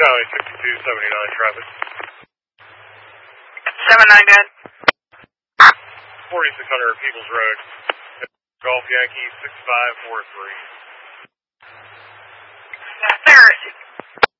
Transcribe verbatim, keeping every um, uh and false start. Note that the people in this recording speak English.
Charlie sixty-two seventy-nine traffic. seven nine good. forty-six hundred Peoples Road. Golf Yankee six five four three. Yes, sir.